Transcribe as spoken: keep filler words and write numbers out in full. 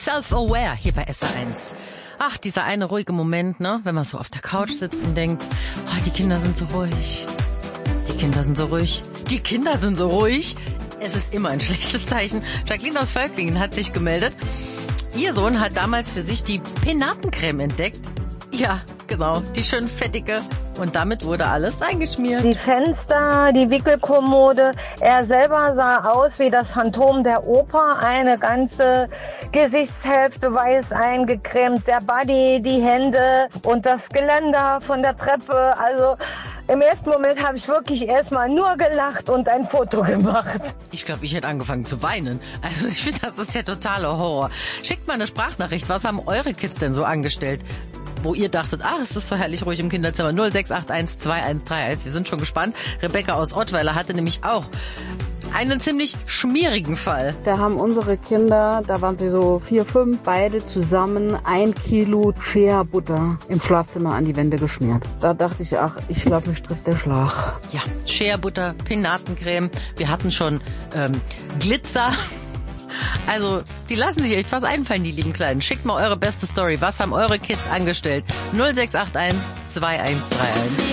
Self-Aware hier bei S R eins. Ach, dieser eine ruhige Moment, ne, wenn man so auf der Couch sitzt und denkt, oh, die Kinder sind so ruhig. Die Kinder sind so ruhig. Die Kinder sind so ruhig. Es ist immer ein schlechtes Zeichen. Jacqueline aus Völklingen hat sich gemeldet. Ihr Sohn hat damals für sich die Penatencreme entdeckt. Ja, genau, die schön fettige. Und damit wurde alles eingeschmiert. Die Fenster, die Wickelkommode. Er selber sah aus wie das Phantom der Oper. Eine ganze Gesichtshälfte weiß eingecremt. Der Body, die Hände und das Geländer von der Treppe. Also im ersten Moment habe ich wirklich erstmal nur gelacht und ein Foto gemacht. Ich glaube, ich hätte angefangen zu weinen. Also ich finde, das ist der totale Horror. Schickt mal eine Sprachnachricht. Was haben eure Kids denn so angestellt? Wo ihr dachtet, ach, es ist so herrlich ruhig im Kinderzimmer. null sechs acht eins zwei eins drei eins. Wir sind schon gespannt. Rebecca aus Ottweiler hatte nämlich auch einen ziemlich schmierigen Fall. Da haben unsere Kinder, da waren sie so vier, fünf, beide zusammen ein Kilo Shea-Butter im Schlafzimmer an die Wände geschmiert. Da dachte ich, ach, ich glaube, mich trifft der Schlag. Ja, Shea-Butter, Penatencreme. Wir hatten schon ähm, Glitzer. Also, die lassen sich echt was einfallen, die lieben Kleinen. Schickt mal eure beste Story. Was haben eure Kids angestellt? null sechs acht eins zwei eins drei eins.